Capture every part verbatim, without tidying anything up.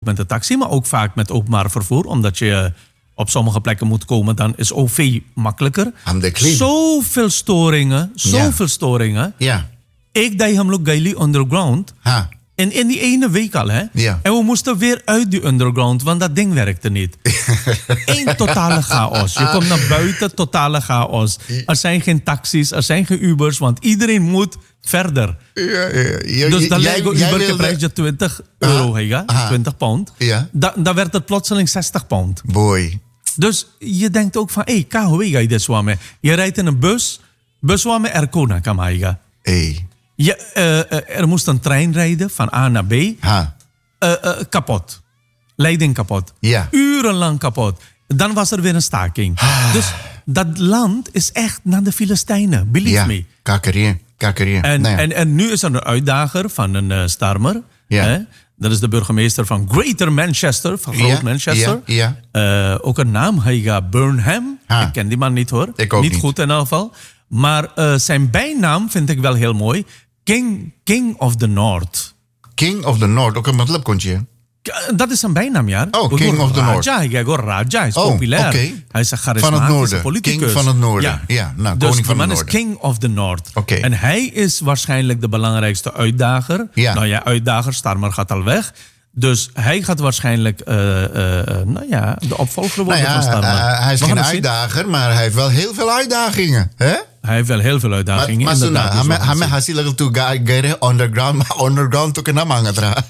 met de taxi, maar ook vaak met openbaar vervoer. Omdat je op sommige plekken moet komen, dan is O V makkelijker. Zoveel storingen, zoveel ja. storingen. Ja. Ik deed hem ook Gaili underground. Ha. En in die ene week al, hè? Ja. En we moesten weer uit die underground, want dat ding werkte niet. Eén totale chaos. Je komt naar buiten, totale chaos. Er zijn geen taxis, er zijn geen Ubers, want iedereen moet verder. Ja, ja, ja. Dus dan jij, lijkt Uber wilde... de prijs je twintig euro, ja? twintig pond. Ja. Da, dan werd het plotseling zestig pond. Boy. Dus je denkt ook van, hé, hey, K H W ga je dit zwammen. Je rijdt in een bus, bus zwammen Erkona kan maar. Hey. Je, uh, er moest een trein rijden van A naar B. Ha. Uh, uh, kapot. Leiding kapot. Ja. Urenlang kapot. Dan was er weer een staking. Ah. Dus dat land is echt naar de Filistijnen. Believe ja. me. Kakkerien. Kakkerien. En, nee. en, en nu is er een uitdager van een uh, Starmer. Ja. Hè? Dat is de burgemeester van Greater Manchester. Van Groot ja. Manchester. Ja. Ja. Uh, ook een naam. Hij gaat Burnham. Ha. Ik ken die man niet hoor. Ik ook niet, niet goed in ieder geval. Maar uh, zijn bijnaam vind ik wel heel mooi. King, King of the North. King of the North, ook een matlab kontje. Dat is zijn bijnaam, ja. Oh, King of the North. Raja, hij gaat Raja, hij is oh, populair. Okay. Hij is een charismatische politicus. King van het noorden. Ja, ja nou, dus koning van de man het noorden. is King of the North. Okay. En hij is waarschijnlijk de belangrijkste uitdager. Ja. Nou ja, uitdager, Starmer gaat al weg. Dus hij gaat waarschijnlijk uh, uh, nou ja, de opvolger worden nou ja, van Starmer. Uh, hij is We geen uitdager, maar hij heeft wel heel veel uitdagingen. Hè? Hij heeft wel heel veel uitdagingen. Maar, maar nou, hij heeft hij level to get underground, maar underground to kenam hangen tra.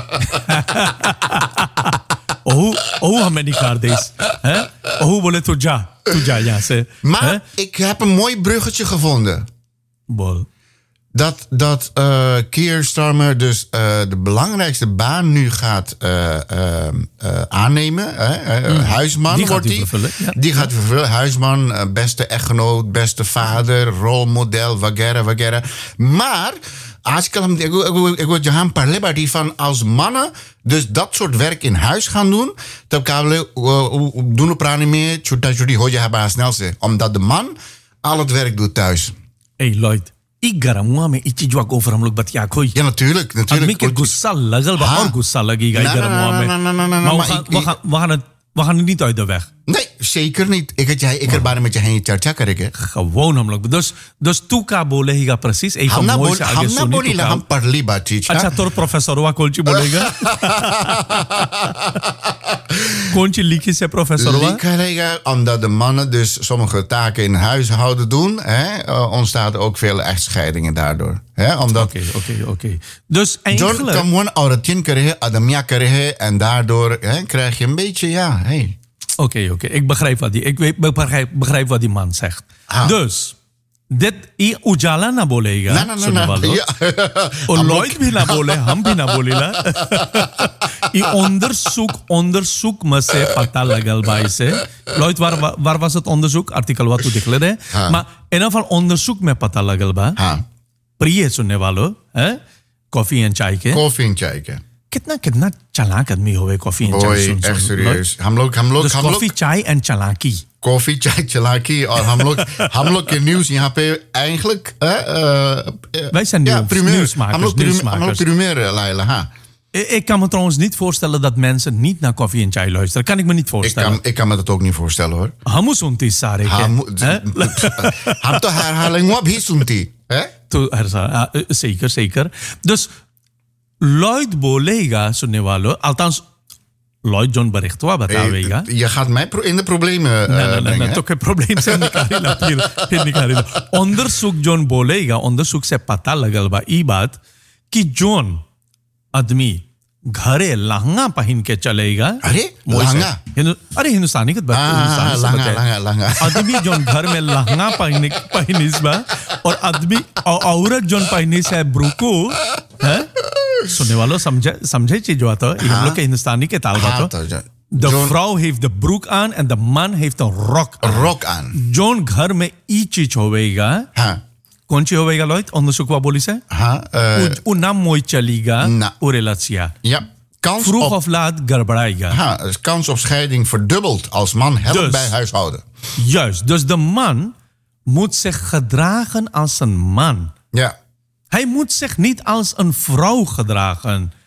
Oh, hoe gaan we die kaart deze? Hoe wil het toja? Toja, ja. Maar ik heb een mooi bruggetje gevonden. Bol. Dat, dat uh, Keir Starmer dus uh, de belangrijkste baan nu gaat uh, uh, uh, aannemen. Hè? Uh, mm. Huisman die wordt hij. Ja. Die gaat hij vervullen. Huisman, uh, beste echtgenoot, beste vader, rolmodel, wagera, wagera. Maar als ik hem, ik wil je gaan parleren die van als mannen dus dat soort werk in huis gaan doen, dan kan we doen op praten meer, zodat jullie hoor je hebben snelste, omdat de man al het werk doet thuis. Hey Lloyd. Ik ga hem met iets jwak over hem look ja gooi. Ja natuurlijk, natuurlijk. Ik gussa lagal ba or gussa lagi ga ik Maar we gaan we gaan we gaan het we gaan het niet uit de weg. Nee, zeker niet. Ik het jij ik er bijna met je heen charcha krijgen. Gewoon hem dus dus tuka bolega precies even mooi zeggen. Hamna bolila ham parliba chicha. Acha tor professor wa kolchi bolega. Konchi liki se professor wa. Lika omdat de mannen dus sommige taken in huishouden doen, hè, uh, ontstaat ook veel echtscheidingen daardoor. Hè, omdat Oké, oké, oké. Dus eigenlijk John kan gewoon auratien krijgen, adamia krijgen en daardoor hè, krijg je een beetje ja, hey. Oké, okay, oké. Okay. Ik begrijp wat die, ik weet, begrijp, begrijp wat die man zegt. Ah. Dus, dit i ujala na bolega. Na, na, na, na. Ja. Lloyd bhi na bole, hum bhi na bolila. I onderzoek, onderzoek me se pata lagal bhai se. Lloyd, waar, waar was het onderzoek? Artikel wat u declare. Maar in ieder geval onderzoek me pata lagal ba. प्रिय सुनने वालों हैं coffee and चाय के coffee and चाय के कितना कितना चालाक आदमी होवे कॉफी एंड चाय सुन सुन सीरियस हम लोग हम लोग हम लोग कॉफी चाय एंड चालाकी कॉफी चाय चालाकी और हम लोग हम लोग के न्यूज़ यहाँ पे eigenlijk wij zijn nieuwsmakers हम लोग हम लोग primeur Laila ha. Ik kan me trouwens niet voorstellen dat mensen niet naar koffie en chai luisteren. Kan ik me niet voorstellen. Ik kan, ik kan me dat ook niet voorstellen hoor. Hamu sunti sare ke. Ham to herhaling wa bhi sunti. Zeker, zeker. Dus Lloyd bolega sunne walo. Althans, Lloyd John bericht wa batawega. Je gaat mij in de problemen uh, nee, nee, brengen. Nee, toch geen probleem zijn niet. Onderzoek John bolega, onderzoek se pata lagal ba ई बात कि John आदमी घरे लहंगा पहन के चलेगा. अरे लहंगा अरे हिंदुस्तानी की बात हिंदुस्तानी लहंगा लहंगा लहंगा आदमी जो घर में लहंगा पहने पहनिस बा और आदमी औरत जो पहनिस है ब्रूको है सुनने वालों समझे समझे चीज जो आता है हम लोग के हिंदुस्तानी के ताल बात The vrouw heeft de broek aan en de man heeft een rok aan. Rok aan. John घर में ई चीज होवेगा. हाँ. कौन सी होवेगा Lloyd? onderzoek wat बोली से? हाँ. Hoe naam mooi चलेगा? Na. Hoe relatie? Ja. Kans Vroeg op, of laat garbaraïga. Ja, kans op scheiding verdubbelt als man helpt dus, bij huishouden. Juist. Dus de man moet zich gedragen als een man. Ja. Hij moet zich niet als een vrouw gedragen.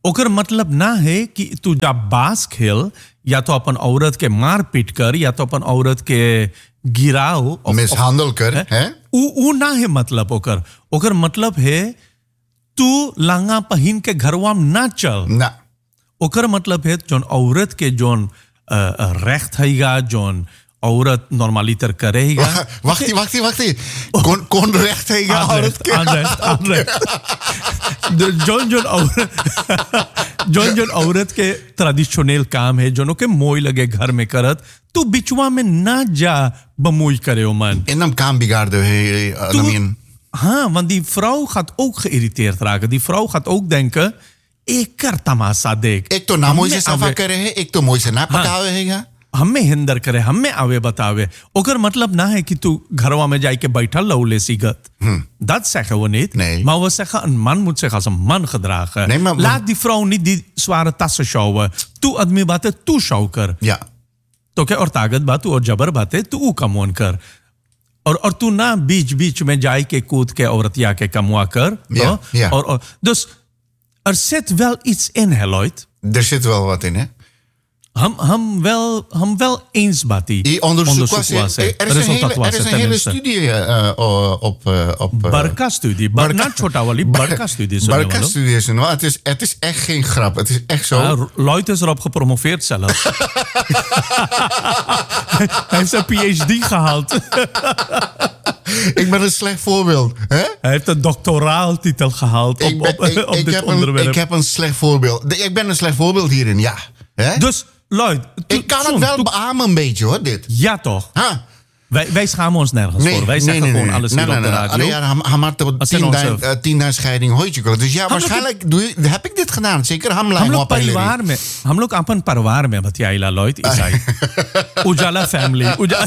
ओकर मतलब ना है कि तू जब बास खेल या तो अपन औरत के मार पीट कर या तो अपन औरत के गिराओ मिसहांडल कर है उ उ ना है मतलब ओकर ओकर मतलब है तू लांगा पहिन के घरवा में ना चल ना ओकर मतलब है जोन औरत के जोन रेcht हैगा जोन औरत नॉर्मली तर करेगा वक्ती वक्ती वक्ती कौन कौन रेcht हैगा औरत के अनरेस्ट अनरेस्ट जोन जोन औरत जोन जोन औरत के ट्रेडिशनल काम है जोनों के मोई लगे घर में करत तू बिचवा में ना जा bemoei करे o man en dan kan bigarde hey Damien हाँ want die vrouw gaat ook geïrriteerd raken die vrouw gaat ook denken ik कर तमाशा देख एक तो ना मोई से सफा करे है एक तो मोई से ना पकावे हैगा हमें हिंदर करे हमें आवे बतावे ओकर मतलब ना है कि तू घरवा में जाके बैठल लौले सिगत dat zeggen we niet nee. maar we zeggen een man moet zich als een man gedragen nee, maar, laat die vrouw niet die zware tassen sjouwen तू आदमी बातें तू sjouw कर ja तो क्या और ताकत बात और जबर बातें तू कमोन कर और और तू ना बीच बीच में जाए के कूद के औरत या के कमवा कर ja, ja. और, और dus er zit wel iets in hè Lloyd er zit wel wat in hè हम हम wel हम wel eens batie die onderzoek was, was er, er is een hele, er is een hele studie uh, op uh, op uh, Barca studie Barca छोटा वाली Barca studie Barca studie is nou het is het is echt geen grap het is echt zo ja, Lloyd is erop gepromoveerd zelf hij heeft zijn P H D gehaald ik ben een slecht voorbeeld hè hij heeft een doctoraaltitel gehaald op, ik ben, op, ik, op ik dit heb onderwerp een, ik heb een slecht voorbeeld ik ben een slecht voorbeeld hierin ja hè? Dus Lloyd, to, ik kan het wel to, beamen een beetje hoor, dit. Ja toch? Huh? Wij, wij schamen ons nergens nee, voor. Wij nee, zeggen nee, gewoon nee, alles nee, hier nee, op de nee, radio. Ja, hij maakt op tien scheiding hoitje. Dus ja, waarschijnlijk doe je, heb ik dit gedaan. Zeker हम हम लोग परिवार में हम लोग अपन परिवार में बतियाइला लॉयड ईसाई उजाला फैमिली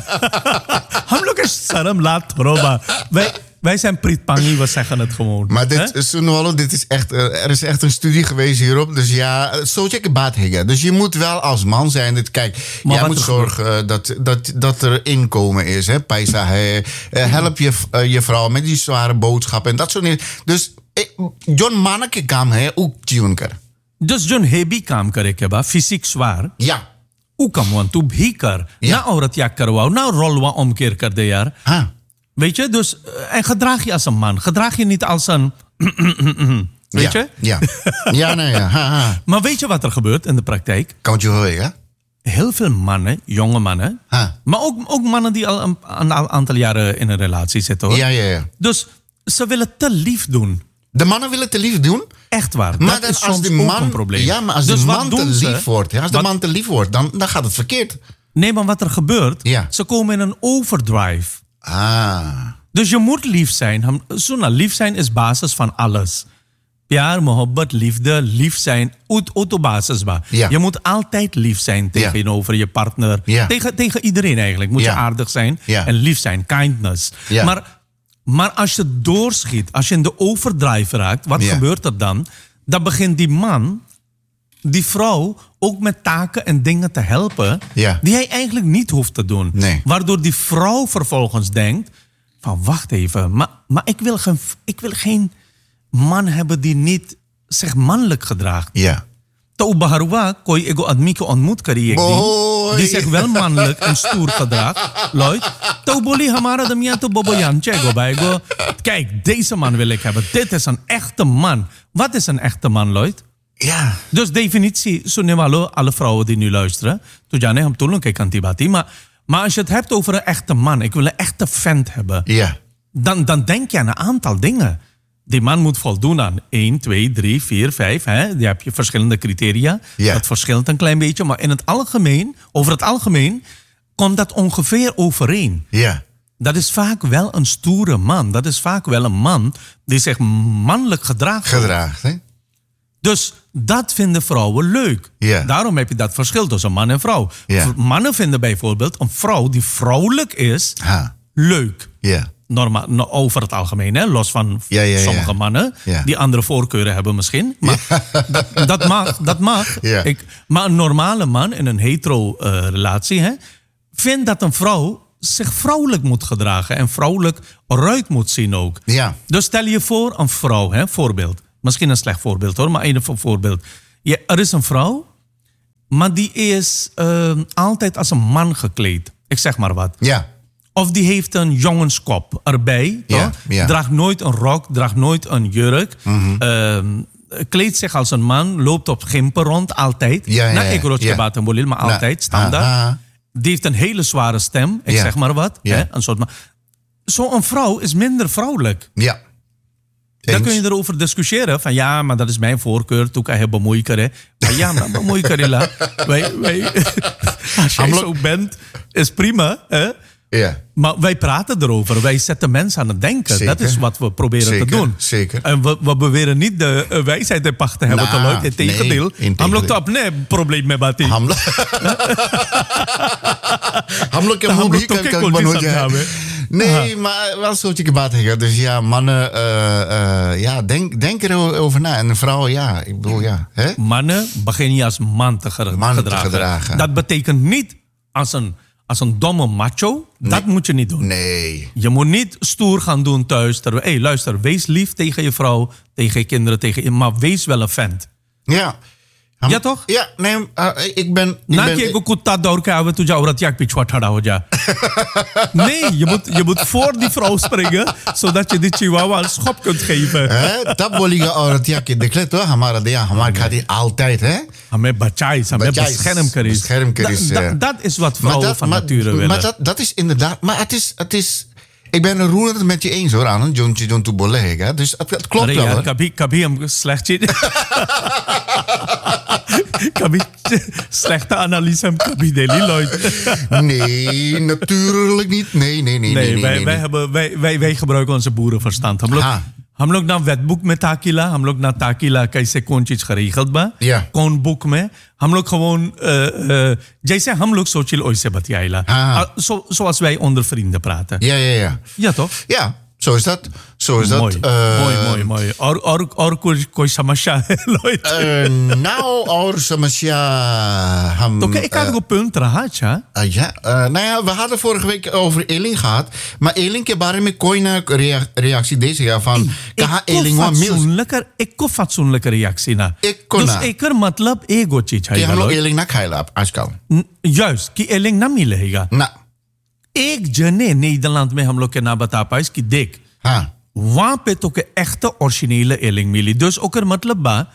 हम लोग के शर्म लात थोरोबा wij Wij zijn prietpangie, we zeggen het gewoon. Maar dit, Sunwalo, dit is echt, uh, er is echt een studie geweest hierop. Dus ja, zo check baat heggen. Dus je moet wel als man zijn. Dit, kijk, maar jij moet zorgen uh, dat, dat, dat er inkomen is. Hè? Paisa, hè? Uh, help je, uh, je vrouw met die zware boodschappen en dat soort dingen. Dus John manneke kam है ook जीवन कर. Dus John heavy काम करे के बाद fysiek zwaar. Ja. Hoe kan man tu भी कर. Ja. Na औरत या करवाओ, na rolwa omkeer कर दे यार. हाँ. Weet je, dus en gedraag je als een man. Gedraag je niet als een weet ja, je? Ja. Ja, nee, ja. Ha, ha. Maar weet je wat er gebeurt in de praktijk? Kan je horen, ja? Heel veel mannen, jonge mannen, ha. maar ook, ook mannen die al een, een aantal jaren in een relatie zitten hoor. Ja, ja, ja. Dus ze willen te lief doen. De mannen willen te lief doen? Echt waar. Maar dat dan, is als soms de man, ook een probleem. Ja, maar als dus de man te lief ze? wordt, ja, als de wat, man te lief wordt, dan, dan gaat het verkeerd. Nee, maar wat er gebeurt, ja. ze komen in een overdrive. Ah. Dus je moet lief zijn. Suna, lief zijn is basis van alles. Pyar, mohabbat, liefde, lief zijn, auto basis ba. Ja. Je moet altijd lief zijn tegenover ja. je partner. Ja. Tegen, tegen iedereen eigenlijk. Moet ja. je aardig zijn ja. en lief zijn, kindness. Ja. Maar, maar als je doorschiet, als je in de overdrive raakt, wat ja. gebeurt er dan? Dan begint die man, die vrouw, ook met taken en dingen te helpen, ja. die hij eigenlijk niet hoeft te doen. Nee. Waardoor die vrouw vervolgens denkt, van wacht even, maar, maar ik, wil geen, ik wil geen man hebben die niet zich mannelijk gedraagt. Ja. तो बहरवा कोई एगो आदमी को ontmoet करी एक दिन die zich wel mannelijk en stoer gedraagt, Lloyd. तो बोली हमारा दमिया तो बोबो यांचे एगो बाएगो. Kijk, deze man wil ik hebben. Dit is een echte man. Wat is een echte man, Lloyd? Ja. Dus definitie, सुनने वालों, alle vrouwen die nu luisteren, तो जाने हम तुलों के kanti bati, maar maar als je het hebt over een echte man, ik wil een echte vent hebben. Ja. Dan, dan denk je aan een aantal dingen. Die man moet voldoen aan één, twee, drie, vier, vijf. Hè? Die heb je verschillende criteria. Ja. Dat verschilt een klein beetje. Maar in het algemeen, over het algemeen, komt dat ongeveer overeen. Ja. Dat is vaak wel een stoere man. Dat is vaak wel een man die zich mannelijk gedraagt. Gedraagt, hè? Dus dat vinden vrouwen leuk. Ja. Daarom heb je dat verschil tussen man en vrouw. Ja. Mannen vinden bijvoorbeeld een vrouw die vrouwelijk is, ha. leuk. Ja. Normaal, over het algemeen, hè? Los van ja, ja, sommige ja. mannen ja. die andere voorkeuren hebben misschien. Maar ja. dat, dat mag. Dat mag. Ja. Ik, maar een normale man in een hetero uh, relatie hè, vindt dat een vrouw zich vrouwelijk moet gedragen en vrouwelijk eruit moet zien ook. Ja. Dus stel je voor een vrouw, hè, voorbeeld. Misschien een slecht voorbeeld hoor, maar een voorbeeld. Ja, er is een vrouw, maar die is uh, altijd als een man gekleed. Ik zeg maar wat. Ja. Of die heeft een jongenskop erbij. Ja, toch? ja. Draagt nooit een rok, draagt nooit een jurk. Mhm. Uh, kleedt zich als een man, loopt op gimpen rond, altijd. Ja, ja, Na ja, ik rood ja. gebaat en bolil, maar Na- altijd, standaard. Aha. Die heeft een hele zware stem, ik Ja. zeg maar wat. Ja. Hè? Een soort ma- Zo'n vrouw is minder vrouwelijk. Ja. Dan Eens. kun je erover discussiëren. Van ja, maar dat is mijn voorkeur. Toen kan je bemoeikeren. Maar ja, maar bemoeikeren. la. wij, wij, als jij Amlo- zo bent, is prima. Hè? Ja. Maar wij praten erover. Wij zetten mensen aan het denken. Zeker. Dat is wat we proberen Zeker, te doen. zeker. En we, we beweren niet de uh, wijsheid in pacht te hebben. Nou, te leuk. Integendeel. nee, integendeel. Ham loopt op, nee, probleem met Bati. हम लोग हम लोग के हम मुंह लोग भी तो कल क्या कल कोई बन हो नहीं जाए समझावे। Nee, maar wel zo'n je baat hebben. Dus ja, mannen, uh, uh, ja, denk, denk erover na. En een vrouw, ja, ik bedoel, ja. Hè? Mannen beginnen je als man te, ger- Man te gedragen. gedragen. Dat betekent niet als een, als een domme macho. Dat moet je niet doen. Nee. Je moet niet stoer gaan doen thuis. Hé, hey, luister, wees lief tegen je vrouw, tegen je kinderen, tegen je, maar wees wel een vent. Ja. Ham- Ja, toch? Ja, nee, uh, ik ben... Ik Na ben कि एगो कुत्ता दौड़ के आवे तुझे औरत या पिछवा ठड़ा हो जा. Nee, je moet, je moet voor die vrouw springen, zodat je die chihuahua een schop kunt geven. hè, dat बोलेगा औरत या के देख ले तो हमारा दिया हमारे खातिर altijd, hè? Hame bachais, hame Bachais, beschermkeris. beschermkeris, Da- ja. da- Dat is wat vrouwen van maar, nature willen. Maar dat, dat is inderdaad... Maar het is... Het is ik ben er roerend met je eens hoor, Anne. John John to Bolega. Dus het, het klopt Aरे wel. यार, hoor. कभी कभी हम slecht कभी slechte analyse हम कभी deli Lloyd. Nee, natuurlijk niet. Nee, nee, nee. Nee, nee, nee, wij, nee, wij, nee. hebben, wij, wij, wij gebruiken onze boerenverstand. हम लोग हाँ। हम लोग ना wetboek में ताकिला, हम लोग ना ताकिला कैसे कौन चीज geregeld बा, Ja. कौन बुक में हम लोग gewoon uh, uh, जैसे हम लोग सोचिल ओइसे बतियाइला. हाँ। Uh, zo, zoals wij onder vrienden praten. Ja, ja, ja. Ja toch? Ja, zo is dat. Zo is dat. mooi, Eh, mooi, mooi, mooi. और और और कोई कोई समस्या है Lloyd? eh, nou, और समस्या हम... तो ik had een punt रहा अच्छा. Uh, ja, uh, nou ja, we hadden vorige week over Eling gehad. Maar Eling के बारे में कोई ना rea- reactie deze jaar van कहा Eling wa mils. fatsoenlijker, ik ko fatsoenlijke reactie na. Ik ko dus na. eker मतलब एगो चीज कि है हम लोग Lloyd. Eling ना खाएला आजकल. न- जुist कि एलिंग ना मिलेगा. ना एक जने नीदरलैंड में हम लोग के ना बता पाए कि देख हाँ वहां पे तो के echte originele एलिंग मिली. Dus ook er मतलब बा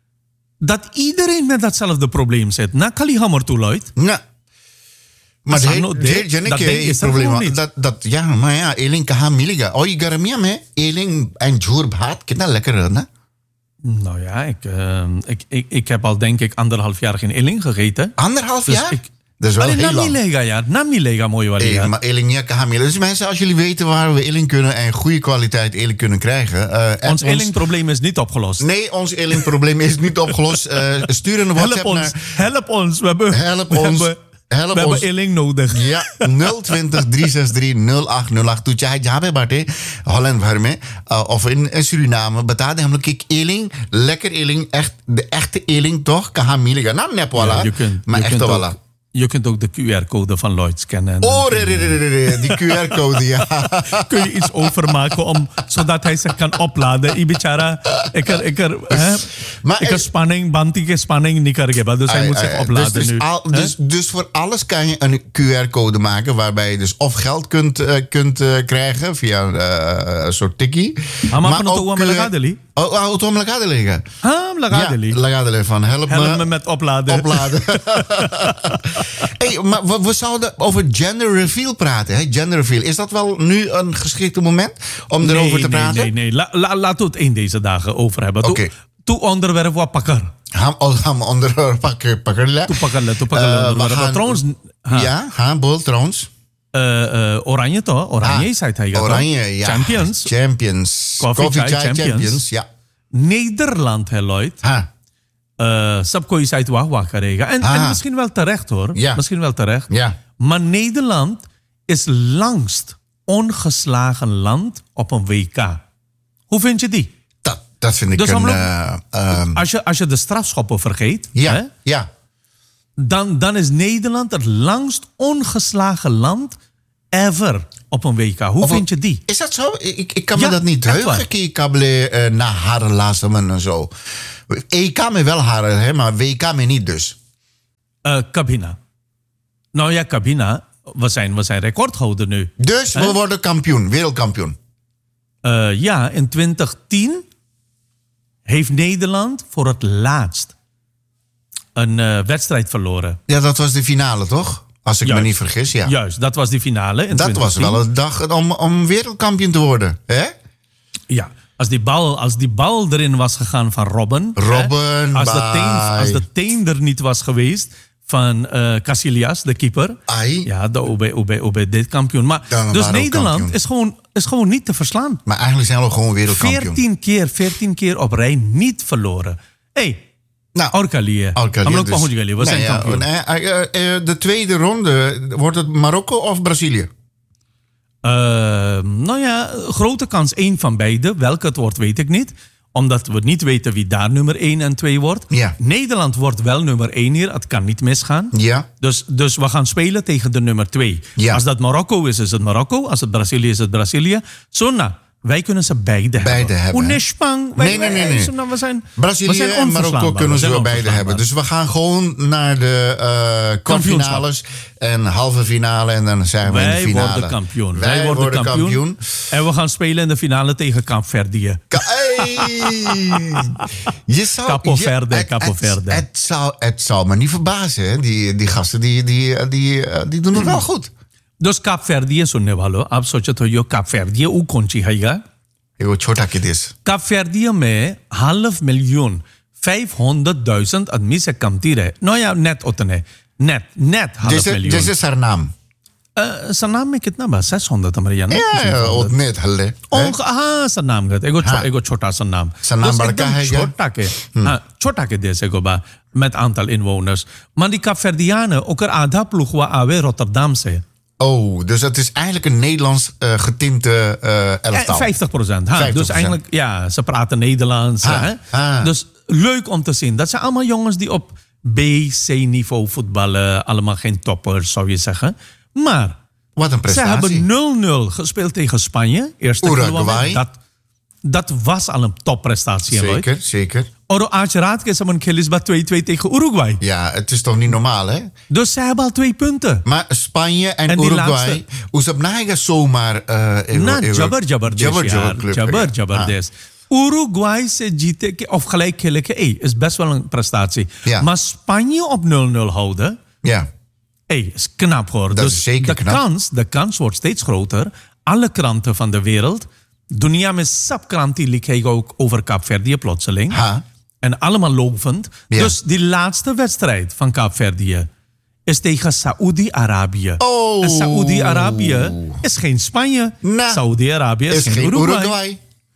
dat iedereen met datzelfde probleem zit. Na kali hammer toe Lloyd. ना maar Als de Arno de deed, jene dat के ding एक is er probleem gewoon niet. dat dat ja maar ja Eling कहाँ मिलेगा और ये गर्मियों में Eling en झूर भात कितना lekker है ना. Nou ja, ik, uh, ik, ik, ik heb al denk ik anderhalf jaar geen eling gegeten. Anderhalf Dus jaar? ik- Dat is wel Allee, heel na lang. milega ja, na milega mooi wel Hey, ja. maar Eling ja, कहाँ मिलेगा. Dus mensen, als jullie weten waar we Eling kunnen en goede kwaliteit Eling kunnen krijgen. Uh, app Ons elingprobleem is niet opgelost. Nee, ons Eling-probleem is niet opgelost. Uh, stuur een Help WhatsApp ons, naar... help ons. We hebben, Help we ons, Hebben, help we ons. hebben eling nodig. Ja, nul twintig drie zes drie nul acht nul acht. तू चाहे जहाँ पे बाटे हॉलैंड भर में uh, of in, in Suriname बता दे हम लोग कि Eling, lekker Eling, echt, de echte Eling toch, कहाँ मिलेगा ना nep वाला, Ja, je kunt, maar je echte kunt वाला. ook, je kunt ook de Q R-code van Lloyd scannen. En Oh, dan re, re, re, re, re, die Q R-code, ja. kun je iets overmaken om, zodat hij zich kan opladen. I bichara, ik er, ik er, hè, Maar ik er er- spanning, bantige spanning niet kan geven. Dus hij Ai, moet zich ai, opladen dus, nu. Dus, al, Hè? dus, dus voor alles kan je een Q R-code maken waarbij je dus of geld kunt, uh, kunt uh, krijgen via uh, een soort tikkie. Ah, maar van het ook, Owa Melagadeli? Oh, oh, auto Melagadeli liggen. Ah, Melagadeli. Ja, Melagadeli van help, Help me, me met opladen. opladen. Hey, maar we, we zouden over gender reveal praten. Hè? Gender reveal. Is dat wel nu een geschikte moment om erover nee, te praten? Nee, nee, nee. La, la, laten we het in deze dagen over hebben. Oké. Toe, toe onderwerp wat pakker. Ham, oh, ham onder pakken, pakken. Toe pakken, toe pakken. Eh, we onderwerp. gaan- Trouwens, ha, Ja, ha, bol trouwens. eh, eh, Oranje toch? Oranje Ah, is het hij. Oranje, ja. Champions. Champions. Coffee Chai Champions. ja. Nederland, hè, Lloyd. Ha, Uh, सबको इस साइड वाह वाह करेगा. En, Ah. en misschien wel terecht hoor. Ja. Misschien wel terecht. ja. Maar Nederland is langst ongeslagen land op een W K. Hoe vind je die? Dat, dat vind ik Dus een... Hamlo- eh, ehm, Als je, als je de strafschoppen vergeet, ja, hè, ja. dan, dan is Nederland het langst ongeslagen land ever. op een W K. Hoe Of- vind je die? Is dat zo? Ik, ik kan Ja, me dat niet echt heugen. waar. Kijk, kabelen uh, na haren lassen en zo. E K me wel haren, hè, maar W K me niet dus. Uh, Cabina. Nou ja, Cabina. We zijn, we zijn recordhouder nu. Dus we worden kampioen, wereldkampioen. Uh, ja, in twintig tien heeft Nederland voor het laatst een uh, wedstrijd verloren. Ja, dat was de finale, toch? Als ik Juist. me niet vergis, ja. Juist, dat was die finale in Dat twintig tien. was wel een dag om, om wereldkampioen te worden, hè? Ja, als die, bal, als die bal erin was gegaan van Robben. Robben, hè, als, de bye. teen, als de teen er niet was geweest van uh, Casillas, de keeper. Ai. Ja, de O B, O B, O B dit kampioen. Maar, Dan dus waren we Nederland kampioen. is gewoon, is gewoon niet te verslaan. Maar eigenlijk zijn we gewoon wereldkampioen. veertien keer, veertien keer op rij niet verloren. Hé, hey, Nou, Orkalie. Orkalie, dus. We zijn Nee, ja, kampioen. eh, eh, eh, de tweede ronde, wordt het Marokko of Brazilië? Uh, nou ja, grote kans één van beide. Welke het wordt, weet ik niet. Omdat we niet weten wie daar nummer één en twee wordt. Ja. Nederland wordt wel nummer één hier. Het kan niet misgaan. Ja. Dus, dus we gaan spelen tegen de nummer twee. Ja. Als dat Marokko is, is het Marokko. Als het Brazilië is, het Brazilië. Zo nou, wij kunnen ze beide, Beide hebben, hè? Unespang. Nee, nee, nee, nee. Zo, nou, we zijn, Brazilië we zijn en Marokko onverslaanbaar. kunnen We ze zijn wel beide hebben. Dus we gaan gewoon naar de uh, kwartfinales en halve finale en dan zijn we in de Wij finale. worden kampioen. Wij, Wij worden, worden kampioen. kampioen. En we gaan spelen in de finale tegen Kaapverdië. Ka- Hey! Je zou, Capo je- Verde, het- Capo het- Verde. Het, zou, het zou me niet verbazen. Hè? Die, die gasten die, die, die, uh, die doen het wel goed. Dus Kaapverdië सुनने वालों आप सोचो तो यो कापवर्दी ऊ कौन सी है या Ik wil छोटा के देश. कापवर्दी में half miljoen vijfhonderdduizend आदमी से कमती रहे nou ja net उतने net net half Dit is, miljoen dit is haar naam. uh, zijn naam में कितना बा zeshonderd हमारे यहाँ Ja, ja, ook net. Halle. Onge हाँ zijn naam गए एगो छो, एगो छोटा सा नाम zijn naam Dus बड़का एकदम है क्या? छोटा के हाँ छोटा के देश एगो बा met aantal inwoners maar die Kaapverdianen ook er आधा ploeg wa आवे Rotterdam से Oh, dus het is eigenlijk een Nederlands uh, getinte uh, elftal. vijftig procent. Ha, vijftig dus procent. eigenlijk, ja, ze praten Nederlands. Ha, Hè? ha. Dus leuk om te zien. Dat zijn allemaal jongens die op B, C-niveau voetballen. Allemaal geen toppers, zou je zeggen. Maar Wat een ze prestatie. hebben nul nul gespeeld tegen Spanje. Eerste Uruguay. Dat, dat was al een topprestatie. Zeker, zeker. Oro Aacheraad is een Kilisba twee twee tegen Uruguay. Ja, het is toch niet normaal, hè? Dus ze hebben al twee punten. Maar Spanje en, En die Uruguay, laatste- hoe ze naga zomaar... Uh, Na Jabbar Jabbar Desh, Jabbar yaar. Jabbar club. Jabbar ja. Jabbar Ah. Desh. Uruguay se जीते के of gelijk खेले के hey, is best wel een prestatie. Ja. Maar Spanje op nul nul houden, Ja, hey, is knap hoor. Dat dus is zeker de knap. kans, de kans wordt steeds groter. Alle kranten van de wereld, dunia met subkranten liegen ook over Kaapverdië plotseling. Ha. En allemaal lovend. Ja. Dus die laatste wedstrijd van Kaapverdië is tegen Saoedi-Arabië. Oh. En Saoedi-Arabië is geen Spanje. Nou, Saoedi-Arabië is, is geen geen Uruguay. Uruguay.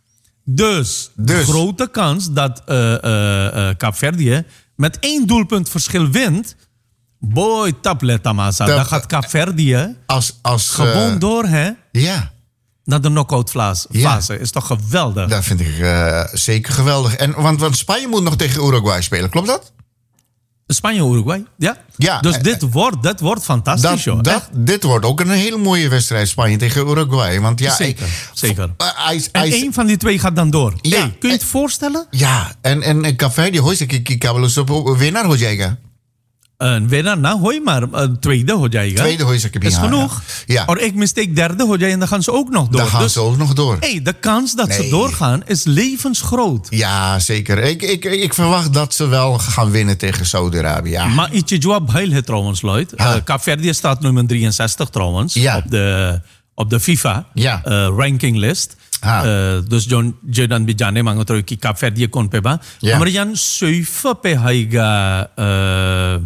Dus, Dus. de grote kans dat uh, uh, uh, Kaapverdië met één doelpunt verschil wint. Boy, tablet tamasa. Dat- Dan gaat Kaapverdië Als, als, gewoon uh, door hè, Ja, naar de knock-out fase. Ja. Is toch geweldig? dat vind ik uh, zeker geweldig. En, want, want Spanje moet nog tegen Uruguay spelen, klopt dat? Spanje-Uruguay, ja. Ja, Dus eh, dit wordt, dit wordt fantastisch, Dat, joh. dat, Echt. dit wordt ook een hele mooie wedstrijd, Spanje tegen Uruguay. Want ja, Zeker, ik- zeker. Uh, hij, En hij- één van die twee gaat dan door. Ja, Hey, kun je het en- voorstellen? Ja, en, en, en Café, hoe is het? Ik heb wel eens op winnaar हो जाएगा. Een winnaar, nou, hoor je maar. Een tweede हो जाएगा. Tweede हो सकती is ja, genoeg. Ja, ja. Of ik mistake derde हो जाए en dan gaan ze ook nog door. dan gaan dus, ze ook nog door. hey, de kans dat ze Nee. doorgaan is levensgroot. Ja, zeker. Ik, ik, ik verwacht dat ze wel gaan winnen tegen Saudi-Arabië. Ja. Maar ietsje jawab heel het trouwens, Lloyd. Ha. Uh, Kaapverdië staat nummer drieënzestig trouwens. Ja. Op de, op de FIFA Ja. uh, rankinglist. Ha. Uh, dus John Jordan Bijane mango terug ki Kaapverdië kon pe ba. Ja. Maar Jan zeven pe haiga uh,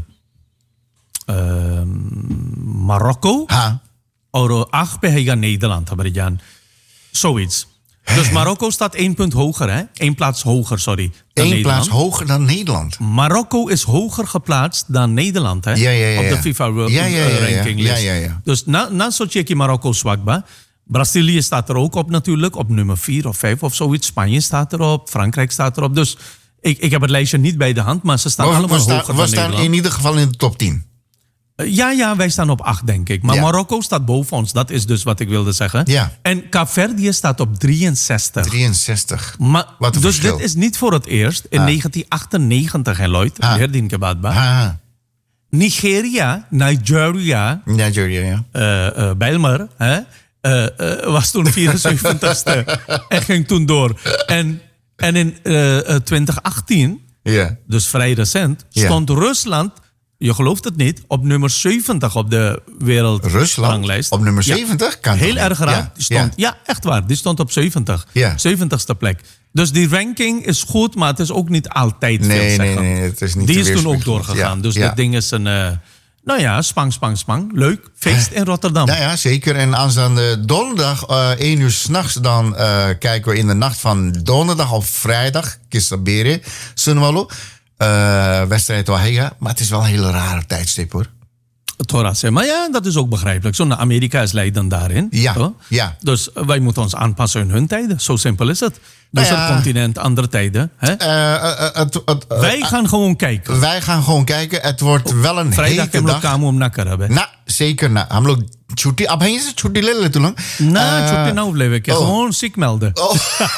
uh, Marokko. Ha. Oro acht pe haiga Nederland. Maar Jan. Zoiets. Dus Marokko staat één punt hoger, hè? Eén plaats hoger, sorry. dan Eén Nederland. plaats hoger dan Nederland. Marokko is hoger geplaatst dan Nederland, hè? Ja, ja, ja, Op de ja. FIFA World Ja, ja, ja, ja. rankinglist. Ja, ja, ja. Dus na, na Socheki Marokko zwakba. Brazilië staat er ook op natuurlijk, op nummer vier of vijf of zoiets. Spanje staat erop, Frankrijk staat erop. Dus ik, ik heb het lijstje niet bij de hand, maar ze staan We, allemaal we, staan, hoger we dan staan Nederland. in ieder geval in de top tien. Ja, ja, wij staan op acht, denk ik. Maar Ja. Marokko staat boven ons. Dat is dus wat ik wilde zeggen. Ja. En Kaapverdië staat op drieënzestig. drieënzestig. Maar, Wat een dus verschil. dit is niet voor het eerst. In negentien achtennegentig, hè, Lloyd? Ah. Herdien Kebadba. Ah, Nigeria, Nigeria, Nigeria, ja. uh, uh, Bijlmer, hè, uh, uh, was toen vierenzeventigste en ging toen door. En, en in uh, uh, twintig achttien, Ja. dus vrij recent, Ja. stond Rusland, je gelooft het niet, op nummer zeventig op de Rusland wereldranglijst. op nummer Ja. zeventig? Kan Heel toch niet? erg raar. Ja. Die stond, Ja. ja. echt waar. Die stond op zeventig. Ja. zeventigste plek. Dus die ranking is goed, maar het is ook niet altijd Nee, veel nee, zeggen. nee, het is niet die te is toen ook weerspiegelen. doorgegaan. Ja. Dus Ja. dat ding is een... Uh, nou ja, spang, spang, spang. Leuk. Feest in Rotterdam. Nou ja, zeker. En aanstaande donderdag, uh, één uur s'nachts, dan uh, kijken we in de nacht van donderdag op vrijdag. Kisabere, Sunwalo. Uh, wedstrijd Wahega. Maar het is wel een hele rare tijdstip, hoor. Torah zei, maar ja, dat is ook begrijpelijk. Zo, nou, Amerika is leidend daarin. Ja, toch? ja. Dus uh, wij moeten ons aanpassen in hun tijden. Zo simpel is het. Dus Nou ja. het continent, andere tijden. Hè? Uh, uh, uh, het- het- uh, wij gaan gewoon kijken. wij gaan gewoon kijken. Het wordt wel een Vrijdag hete hebben we dag. kamu om nakker hebben. Nou, zeker. Nou, हम लोग छुट्टी अब यहीं से छुट्टी ले लेते लोग Nou, छुट्टी nou blijven. Ik gewoon ziek melden. Oh.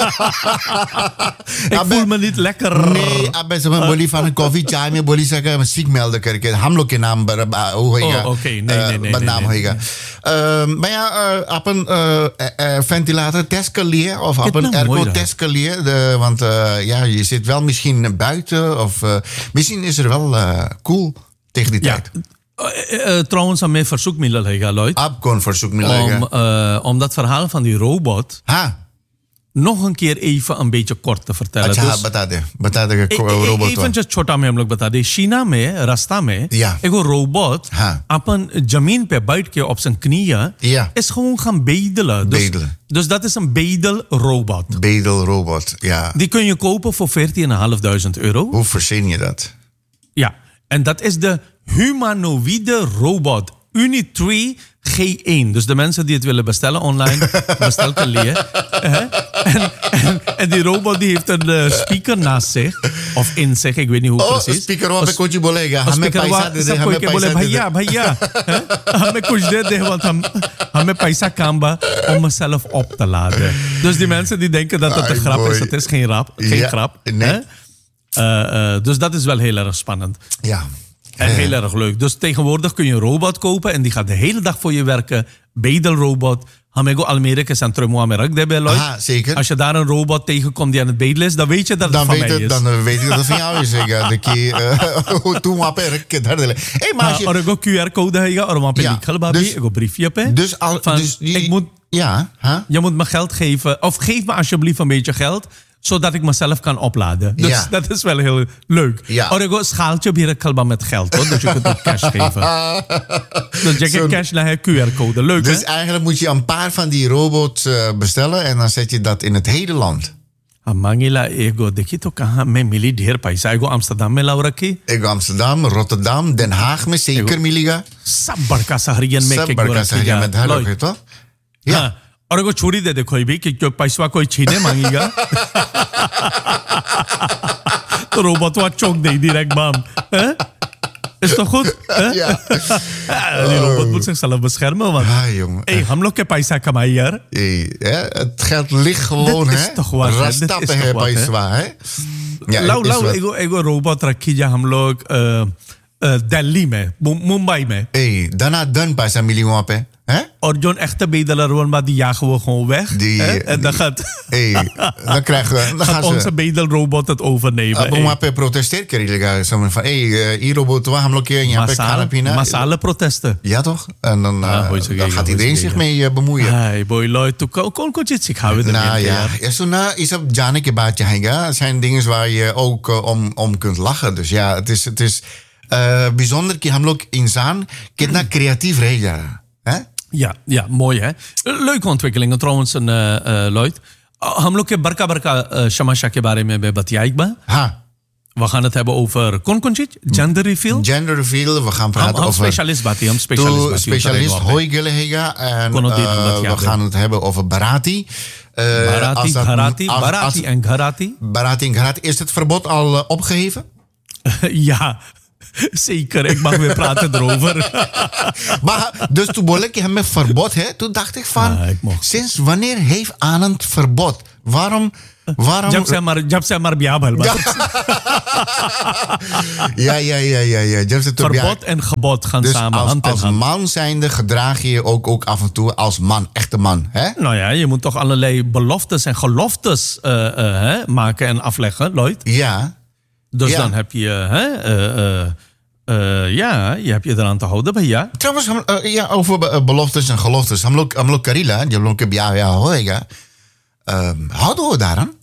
Ik अब voel me niet lekker. Nee, अब ऐसे में बोली फान कॉफी चाय में बोली सका सीख मेल करके हम लोग के नाम पर आ, वो होएगा Oh, oké. Nee, nee, nee, बदनाम nee, nee, होएगा अ, maar ja uh, upon uh, uh, ventilator test kan leren of op een nou airco mooi dan. test kan leren de, want uh, ja, je zit wel misschien buiten of uh, misschien is er wel uh, cool tegen die Ja. tijd. Uh, uh, trouwens, aan mijn verzoekmiddel, hè, Lloyd. Ab kon verzoek me Om, leggen. uh, om dat verhaal van die robot Ha, nog een keer even een beetje kort te vertellen. अच्छा Dus, बता दे बता दे कि ए- ए- robot even just छोटा में हम लोग बता दें चीना में रास्ता में Ja. एक robot हाँ. अपन जमीन पे बैठ के op zijn knieën Ja. is gewoon gaan bedelen. Dus, Bedelen. dus dat is een bedelrobot. bedelrobot. Ja, Die kun je kopen voor veertienduizend vijfhonderd euro. hoe verzin je dat? Ja, en dat is de humanoïde robot Unitree G één. Dus de mensen die het willen bestellen online, bestel kan leren. en, en, en die robot die heeft een uh, speaker naast zich. Of in zich, ik weet niet hoe Oh, precies. speaker वहाँ पे कुछ बोलेगा और हमें speaker पैसा वहाँ दे दे सब हमें कोई के बोले पैसा दे भैया दे भैया हैं? हमें कुछ दे दे want हम, हमें पैसा काम बा om mezelf op te laden. Dus die mensen die denken dat het een Ai, grap boy. is, het is geen rap. Geen Ja, grap. nee. hè? Uh, uh, dus dat is wel heel erg spannend. Ja. En heel erg leuk. Dus tegenwoordig kun je een robot kopen en die gaat de hele dag voor je werken. Bedelrobot. Hamego Almere is aan Tremo Amerik de Beloy. Aha, zeker. Als je daar een robot tegenkomt die aan het bedelen is, dan weet je dat het Dan van weet, mij het, is. dan uh, weet ik dat het van jou is. Ik, uh, de keer, toen वहाँ पे रख के धर दे ले. Hey, maar als Ah, और je, एगो Q R code है और वहाँ पे Ja, लिखल बाबी dus- एगो briefje पे. dus al, van, dus die, ik moet, ja, huh? je moet me geld geven. Of geef me alsjeblieft een beetje geld. Zodat ik mezelf kan opladen. Dus Ja. dat is wel heel leuk. Ja. Or ik schaaltje op hier kalba met geld. Hoor. Dus je kunt ook cash geven. Dus je Zo'n- kan cash naar Q R code. Leuk Dus hè? eigenlijk moet je een paar van die robots uh, bestellen en dan zet je dat in het hele land. मांगेला एगो देखी तो कहाँ मैं मिली ढेर पैसा एगो अम्स्टरडम में लाव रखी Ik Amsterdam, Rotterdam, Den Haag में zeker मिलेगा. सब बड़का शहरियन में सब के बड़का शहर में धर Lloyd. रखे तो हाँ, और एगो छोड़ी दे दे कोई भी कि कोई पैसा कोई छीने मांगेगा तो रोबोट वो चौक दे direct bam. Hè? Is toch goed? Hè? Ja. Ja, die robot moet zichzelf beschermen. Want, Ah, jongen. hey, हम लोग के पैसा कमाई यार. Hey, hè, het geld ligt gewoon, Dit is hè? toch wat, hè? Dit is Rastappen toch है wat, hè? पैसा, hè? Ja, लाओ is लाओ wat. एगो एगो रोबोट रखी जा हम लोग अ, अ, दिल्ली में मु- मुंबई में Hey, daarna dan पैसा मिली वहाँ पे, hè? और zone echte bedelaar woont, maar die jagen we gewoon weg. Die- hè? En dan gaat, Hey, dan krijgen we, dan gaat gaan onze ze. bedelrobot het overnemen. अब Hey, वहाँ पे protesteer करेगा समझ van, hey, uh, ये robot वहाँ हम लोग के यहाँ पे खाना Massale, पीना. massale protesten. Ja toch? En dan, uh, Ah, hoe is het dan gegaan, gaat hoe is iedereen het zich gegaan? mee uh, bemoeien. Hey boy, Lloyd, tu kon kon kon je het zich houden Nou ermee, ja, यार. ja so na is op जाने के बाद जाएगा. Het zijn dingen waar je ook uh, om, om kunt lachen. Dus ja, het is, het is uh, bijzonder कि हम लोग इंसान कितना creatief रह जा रहा है. Ja, ja, mooi hè. Leuke ontwikkelingen trouwens, uh, uh, Lloyd. Uh, हम लोग के बरका बरका uh, शमाशा के बारे में मैं बताइएगा. Ha, We gaan het hebben over कौन कौन चीज gender reveal. gender reveal. We gaan हम praten हम over... specialist बात हम specialist Toe बात specialist Hoigele Hega. En Kon het niet, uh, omdat ja, we de- gaan het hebben over Barati. Uh, Barati, als dat- Gharati, als- Barati als- en Gharati. Barati en Gharati. Is het verbod al uh, opgeheven? Ja, Zeker, ik mag weer praten erover. Maar dus toen bolle ik hem met verbod, hè? Toen dacht ik van, Ja, ik mocht. sinds wanneer heeft Anand verbod? Waarom? Waarom? Jab se mar, jab se mar biabal. Ja, ja, ja, ja, ja. Jab se toch, ja. Verbod en gebod gaan Dus samen, als, hand in als hand. man zijnde gedraag je je ook, ook af en toe als man, echte man, hè? Nou ja, je moet toch allerlei beloftes en geloftes uh, uh, hè, maken en afleggen, Lloyd. Ja. Dus Ja. dan heb je, hè, uh, uh, uh, ja, je hebt je eraan te houden bij ja. Trouwens, हम, uh, ja, over uh, beloftes en geloftes. हम लोग हम लोग करीला जब लोग के ब्याह व्याह होएगा uh, houden we daaraan?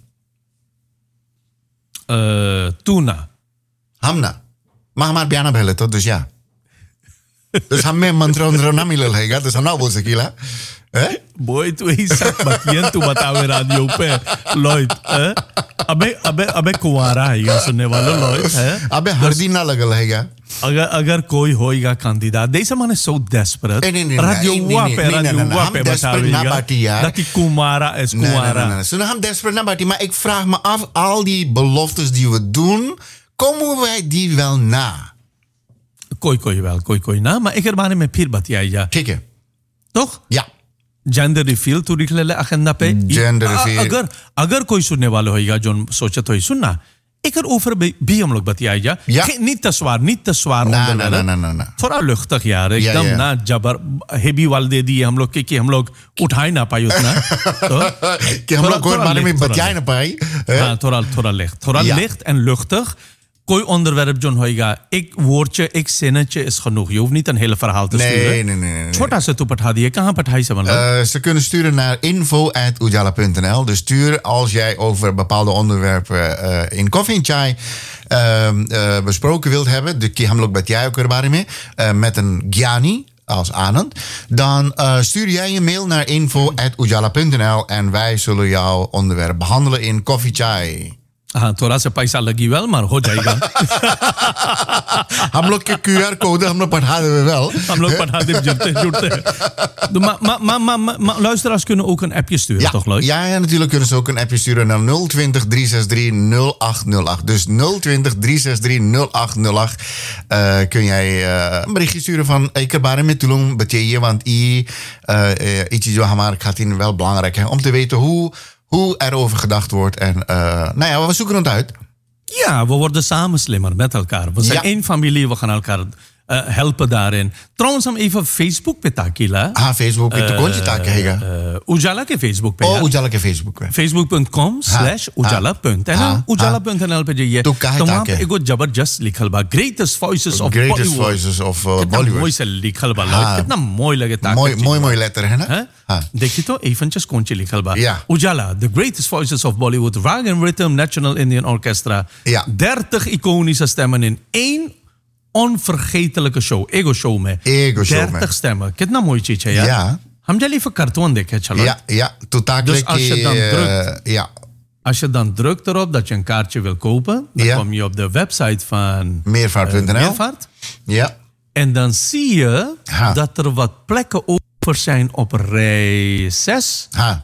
Uh, tuna. हमना माँ हमारे ब्याह ना भले तो dus ja. Dus हम में मंत्र मंत्र ना मिलल हैगा तो हम ना बोल सकीला हैं? Boy, tu isang batiyan tu बतावे radio पे Lloyd. eh? अबे अबे अबे कुंवारा है ये सुनने वालों Lloyd. है? अबे हरदी ना लगल हैगा. अगर अगर कोई होएगा candidaat, deze man is so desperate. Nee, nee, nee, radio nee, nee, wape, nee, nee, radio nee, nee, wape हम desperate ना बाटी यार. dat die Kumara is Nee, nee, Kumara. nee, nee. Zullen we hem desperate naar buiten? Maar ik vraag me af, al die beloftes die we doen, komen wij die wel na? कोई कोई wel, कोई कोई ना. Maar ik er बारे में फिर बतियाइया. ठीक है. toch? Ja. जेंडर रिफिल तू लिख ले ले agenda पे. Gender अ- reveal. अगर अगर कोई सुनने वाला होएगा जो सोचत होई सुनना. एक over भी, भी हम लोग बतियाइया. Ja. Geen- Niet te zwaar, niet te zwaar ना ना onderwerp. ना ना ना ना. थोड़ा luchtig यार Ja, एकदम ja. ना जबर हेवी वाल दे दिए हम लोग के कि हम लोग उठा ही ना पाए उतना तो कि हम थोड़ा- लोग कोई थोड़ा बारे में licht, थोड़ा बचाए ना पाए. hè? हाँ थोड़ा थोड़ा licht थोड़ा Ja. licht en luchtig कोई onderwerp जो होएगा एक woordje एक zinnetje is genoeg je hoeft niet een hele verhaal te Nee, sturen nee, nee, nee, nee. छोटा सा तू पठा दिए कहाँ पठाई से मतलब Uh, ze kunnen sturen naar info at ujala punt n l. Dus stuur als jij over bepaalde onderwerpen uh, in Koffie en Chai uh, uh, besproken wilt hebben. De ki hamlok bat jij ook erbij mee. Uh, met een Gyani als Anand. Dan uh, stuur jij je mail naar info at ujala punt n l. En wij zullen jouw onderwerp behandelen in Koffie Chai. हाँ थोड़ा सा पैसा लगी well maar हो जाएगा हम लोग के क्यू आर कोड हम लोग पठा देवे wel. हम लोग पठा दे जुड़ते जुड़ते maar maar maar maar maar- maar luisteraars kunnen ook een appje sturen Ja, toch leuk ja, ja, natuurlijk kunnen ze ook een appje sturen naar nul twintig drie zes drie nul acht nul acht. Dus nul twintig drie zes drie nul acht nul acht. Uh, kun jij uh, een berichtje sturen van ik heb bare met tulung betjeje, want i uh, uh, ietsje zo hamar gaat in wel belangrijk hè, om te weten hoe, hoe er over gedacht wordt. En uh, nou ja, we zoeken het uit. Ja, we worden samen slimmer met elkaar. We zijn Ja. één familie, we gaan elkaar uh, helpen daarin. Trouwens, हम even Facebook पे ताकिला. हाँ Facebook पे तो कौन सी ताकि हैगा? Uh, उजाला के Facebook पे. Oh, यार. उजाला के Facebook पे. facebook dot com slash उजाला पुंट एन हाँ, उजाला पुंट एन एल पे जाइए तो काहे वहाँ ताके? पे एगो जबरदस्त लिखल बा greatest voices of Greatest Bollywood voices of uh, कितना Bollywood. मोय से लिखल बा हाँ। कितना मोय लगे ताकत Mooi, चीज mooi, बा। mooi letter है ना? Hè? हाँ. देखिए तो eventjes कौन सी लिखल बा Ja. Ujala, the greatest voices of Bollywood, Rag and Rhythm, National Indian Orchestra. Ja. dertig iconische stemmen in één onvergetelijke show. Ego show में. Ego show में. dertig stemmen. कितना मोई चीज है यार. Ja. हम जल्दी even cartoon देखे चलो. Ja, ja, totaal. Dus als je dan drukt- ja, Als je dan drukt erop dat je een kaartje wil kopen, dan Ja. kom je op de website van meervaart punt n l. eh, Meervaart. Ja. En dan zie je Ha. dat er wat plekken over zijn op rij zes. Ha,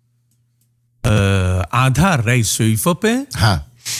Uh, आधा rij zeven पे ha.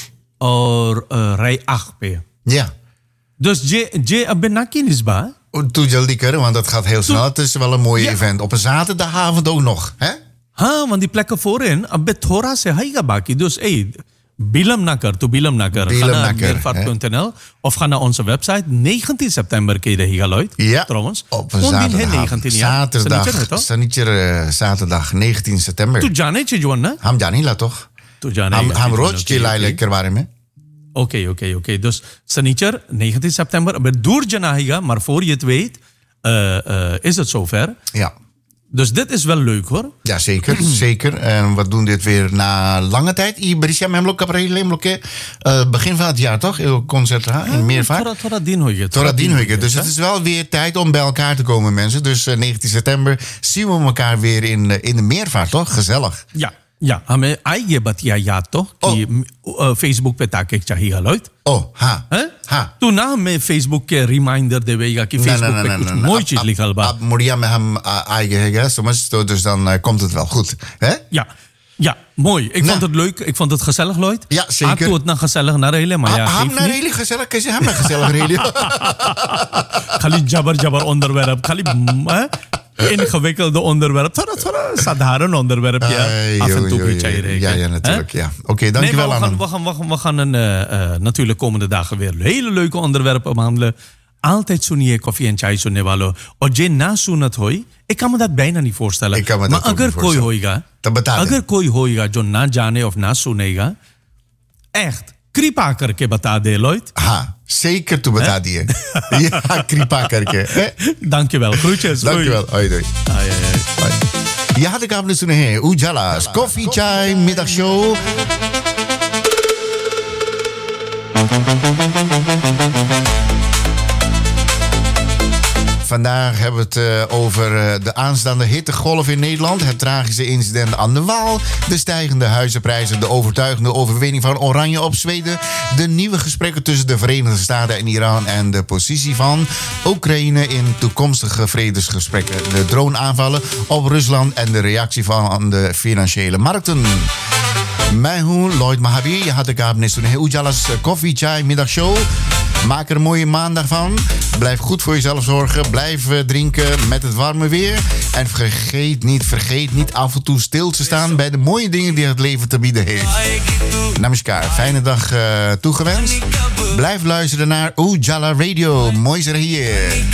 और uh, rij acht पे. Ja. Dus je, je अब नाकी निस्बा. Doe जल्दी कर, want dat gaat heel snel. Het is wel een mooi Ja. event. Op een zaterdagavond ook nog. Hè? हाँ, want die plekken voorin, अब थोड़ा से है बाकी. Dus hey, bilam na kar, tu bilam na kar. Bilam Ga na naar kar, meervaart punt n l of ga naar onze website. negentien september kun je रहेगा Lloyd. Ja. Trouwens. Op een Kung din hai zaterdagavond. negentien jaar. Zaterdag. Sanicher है तो? Sanicher, uh, zaterdag negentien september. Tu जाने चाहिए जो ना? हम जानी ला toch? Tu जाने. हम हम चाहिए, रोज oké, के लाए oké. लेकर बारे में. Oké, oké, oké. Dus Sanicher, negentien september. Aber door Janahiga, maar voor je het weet, uh, uh, is het zover. Ja. Dus dit is wel leuk hoor. Ja, zeker. zeker. En we doen dit weer na lange tijd. I Berisha Memlok Caprele Memloke. Begin van het jaar toch? Heel concert ha? in Meervaart. Thora, thora din hoye. Thora din hoye. Dus het is wel weer tijd om bij elkaar te komen, mensen. Dus uh, negentien september zien we elkaar weer in, uh, in de Meervaart, toch? Gezellig. Ja, ja. हमें आइए बतिया याद तो कि फेसबुक पे ताके चाहिए Lloyd. Oh, ha. हैं? Ha. तू ना हमें फेसबुक के रिमाइंडर देवेगा कि फेसबुक पे कुछ मोई चीज लिखल बा. Ab Moria met hem eigen, hè? Zo much, dus dan uh, komt het wel goed. Hè? Ja. Ja, mooi. Ik Nou. vond het leuk. Ik vond het gezellig, Lloyd. Ja, zeker. Aku het na gezellig naar hele, maar ja, Ham geeft naar niet. hele gezellig, kasi ham naar gezellig really. Khali jabar jabar onderwerp. Khali mm, eh, ingewikkelde onderwerp. Thora thora sadharan onderwerpje. Ay, Af en yo, toe yo, iets yo. rekenen. Ja, ja, natuurlijk. Hè? Ja. Oké, okay, Nee, dankjewel maar we gaan, Anne. we gaan, we gaan, we gaan een, uh, uh, natuurlijk komende dagen weer hele leuke onderwerpen behandelen. Altijd सुनिए koffie en chai सुनने वालों और जे ना सुनत होई ik kan me dat bijna niet voorstellen. Ik kan me maar dat ook अगर niet कोई voorstellen. होएगा तो बता दे। अगर कोई होएगा जो ना जाने of ना सुनेगा echt कृपा करके बता दे Lloyd. हाँ, zeker toe beta die. Ja, kripa karke. Eh? Dankjewel. Groetjes. Dankjewel. Hoi, doei. Ai, ai, ai. Hoi. Je had ik aan het doen, hè. Ujala's Koffie Chai Middagshow. Vandaag hebben we het uh, over uh, de aanstaande hittegolf in Nederland. Het tragische incident aan de Waal. De stijgende huizenprijzen. De overtuigende overwinning van Oranje op Zweden. De nieuwe gesprekken tussen de Verenigde Staten en Iran. En de positie van Oekraïne in toekomstige vredesgesprekken. De droneaanvallen op Rusland en de reactie van de financiële markten. Mij hoe Lloyd Mahabir. Je had de kabines toen Ujala's Koffie Chai Middagshow. Maak er een mooie maandag van. Blijf goed voor jezelf zorgen. Blijf uh, drinken met het warme weer. En vergeet niet, vergeet niet af en toe stil te staan bij de mooie dingen die het leven te bieden heeft. Namaskar. Fijne dag uh, toegewenst. Blijf luisteren naar Ujala Radio. Mooi zeg hier.